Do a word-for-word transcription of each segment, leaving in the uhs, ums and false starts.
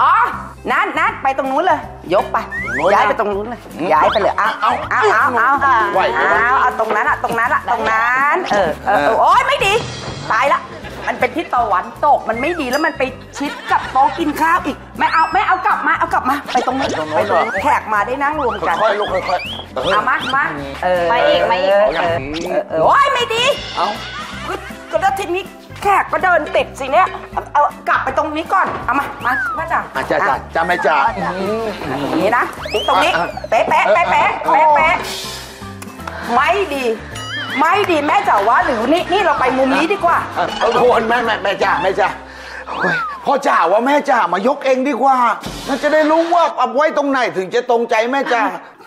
อ๋อนัดนัดไปตรงนู้นเลยยกไปย้ายไปตรงนู้นเลยย้ายไปเลยเอาเอาเอาเอาเอาเอาเอาตรงนั้นอะตรงนั้นอะตรงนั้นเออเออโอ๊ยไม่ดีตายละมันเป็นทิศตะวันตกมันไม่ดีแล้วมันไปชิดกับโต๊ะกินข้าวอีกไม่เอาไม่เอากลับมาเอากลับมาไปตรงนี้ไปตรงนี้แขกมาได้นั่งรวมกันค่อยลูกค่อยเอามามาเออไปอีกมาอีกเออเออโอ๊ยไม่ดีเอาก็แล้วทีนี้แขกก็เดินติดสิเนี่ยเอากลับไปตรงนี้ก่อนเอามามาพ่อจ๋าจ้าจ้าจ้าไม่จ้านี่นะตรงนี้เป๊ะเป๊ะเป๊ะเป๊ะเป๊ะเป๊ะไม่ดีไม่ดีแม่จ๋าว่าหรือนี่นี่เราไปมุมนี้ดีกว่าเอาโทนแม่แม่แม่จ้าแม่จ้าพ่อจ๋าว่าแม่จ๋ามายกเองดีกว่ามันจะได้รู้ว่าเอาไว้ตรงไหนถึงจะตรงใจแม่จ๋า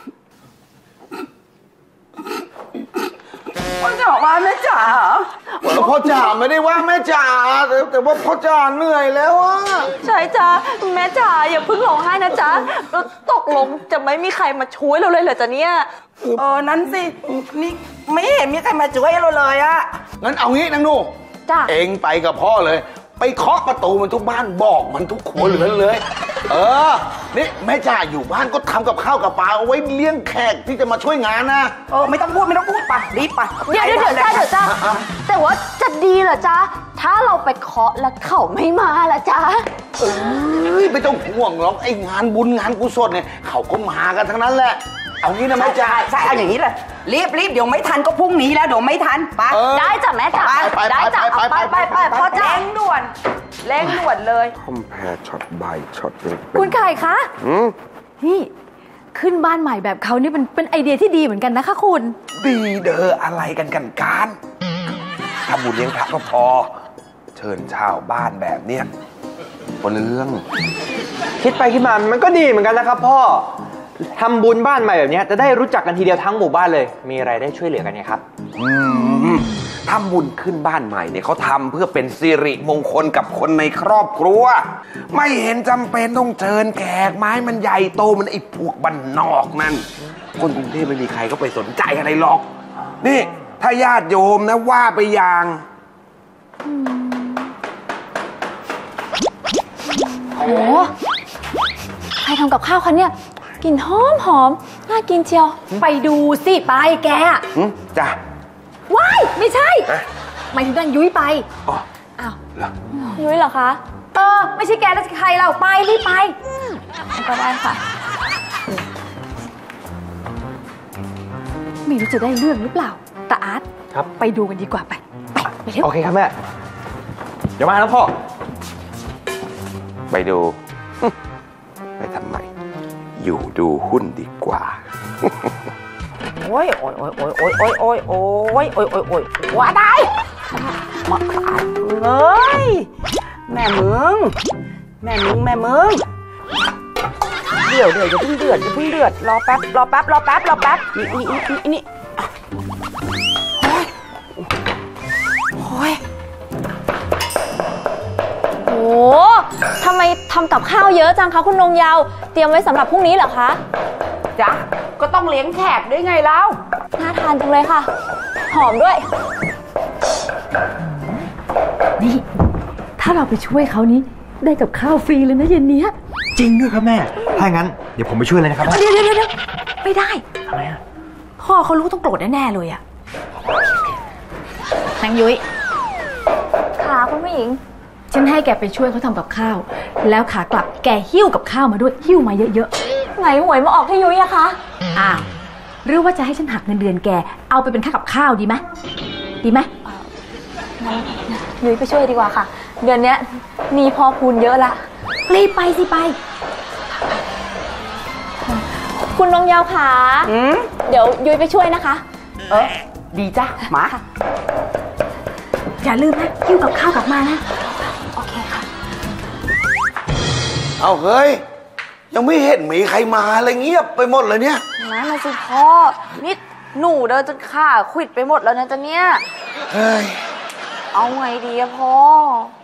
พ่อจ๋าว่าแม่จ๋าพ่อจ๋าไม่ได้ว่าแม่จ๋าแต่ว่าพ่อจ๋าเหนื่อยแล้วอะใช่จ้าแม่จ๋าอย่าเพิ่งร้องไห้นะจ๊ะตกลงจะไม่มีใครมาช่วยเราเลยเหรอจ๊ะเนี่ยเออนั้นสินี่ไม่เห็นมีใครมาช่วยเราเลยอะงั้นเอางี้นางหนูจ้าเองไปกับพ่อเลยไปเคาะประตูมันทุกบ้านบอกมันทุกครัวเรือนเลยเออนี่แม่จ๋าอยู่บ้านก็ทำกับข้าวกับปลาเอาไว้เลี้ยงแขกที่จะมาช่วยงานนะเออไม่ต้องพูดไม่ต้องพูดไปรีบไปเดี๋ยวเดี๋ยวจ้าเดี๋ยวจ้าแต่ว่าจะดีเหรอจ๊ะถ้าเราไปเคาะแล้วเขาไม่มาล่ะจ๊ะเอ้ยไม่ต้องห่วงหรอกไอ้งานบุญงานกุศลเนี่ยเขาก็มากันทั้งนั้นแหละเอางี้นะแม่จ๋าใช่เอาอย่างนี้เลยรีบรีบเดี๋ยวไม่ทันก็พรุ่งนี้แล้วเดี๋ยวไม่ทันไปได้จ้ะแม่จ๋าได้จ้ะไปไปไปพ่อจ๋าเร่งด่วนเร่งด่วนเลยคอมแพร์ช็อตใบช็อตคุณไก่คะนี่ขึ้นบ้านใหม่แบบเขานี่มันเป็นไอเดียที่ดีเหมือนกันนะคะคุณดีเด้ออะไรกันกันการทำบุญเลี้ยงพระก็พอเชิญชาวบ้านแบบเนี้ยคนเรื่องคิดไปคิดมามันก็ดีเหมือนกันนะครับพ่อทำบุญบ้านใหม่แบบนี้จะได้รู้จักกันทีเดียวทั้งหมู่บ้านเลยมีอะไรได้ช่วยเหลือกันไงครับอืมทำบุญขึ้นบ้านใหม่เนี่ยเขาทำเพื่อเป็นสิริมงคลกับคนในครอบครัวไม่เห็นจำเป็นต้องเชิญแขกไม้มันใหญ่โตมันไอ้พวกบ้านนอกนั่นคนกรุงเทพไม่มีใครก็ไปสนใจอะไรหรอกนี่ถ้าญาติโยมนะว่าไปอย่างโอ้ใครทำกับข้าวคะเนี่ยกลิ่นหอมหอมน่ากินเชียวไปดูสิไปแกจ้ะว้ายไม่ใช่หมายถึงนางยุ้ยไปอ๋ออ้าวยุ้ยเหรอคะเออไม่ใช่แกแล้วใครเราไปรีบไปก็ได้ค่ะไม่รู้จะได้เรื่องหรือเปล่าตาอาร์ตครับไปดูกันดีกว่าไปไปไปเร็วโอเคครับแม่เดี๋ยวมาแล้วพ่อไปดูไปทำไมอยู่ดูหุ้นดีกว่าโอ้ยโอ้ยโอ้ยโอ้ยโอ้ยโอ้ยโอ้ยโอ้ยโอ้ยโอ้ยโอ้ยว่าได้มาขายเอ้ยแม่มึงแม่มึงแม่มึงเดี๋ยวเดี๋ยวอย่าเพิ่งเดือดอย่าเพิ่งเดือดรอแป๊บรอแป๊บรอแป๊บรอแป๊บนี่นี่นี่นี่โอ้ยโอ้ทำไมทำกับข้าวเยอะจังคะคุณนงยาวเตรียมไว้สำหรับพรุ่งนี้เหรอคะจ๊ะก็ต้องเลี้ยงแขกด้วยไงเล่าน่าทานจังเลยค่ะหอมด้วยนี่ถ้าเราไปช่วยเขานี้ได้กับข้าวฟรีเลยนะเย็นนี้จริงด้วยครับแม่ถ้างั้นเดี๋ยวผมไปช่วยเลยนะครับเดี๋ยวเดี๋ยวเดี๋ยวไม่ได้ทำไมอ่ะพ่อเขารู้ต้องโกรธแน่ๆเลยอ่ะนางยุ้ยค่ะคุณผู้หญิงฉันให้แกไปช่วยเขาทำกับข้าวแล้วขากลับแกหิ้วกับข้าวมาด้วยหิ้วมาเยอะๆไงหวยมาออกที่ยุ้ยอะคะอ้าวหรือว่าจะให้ฉันหักเงินเดือนแกเอาไปเป็นค่ากับข้าวดีไหมดีไหมยุ้ยไปช่วยดีกว่าค่ะเดือนนี้มีพอคูณเยอะละรีบไปสิไปคุณน้องยาวขาเดี๋ยวยุ้ยไปช่วยนะคะเออดีจ้ะมาอย่าลืมนะหิ้วกับข้าวกลับมานะโอเคค่ะเอาเฮ้ยยังไม่เห็นมีใครมาอะไรเงียบไปหมดเลยเนี่ยนั่นน่ะสิพ่อนี่หนูเดินจนขาขวิดไปหมดแล้วนะจ๊ะเนี่ยเฮ้ยเอาไงดีอะพ่อ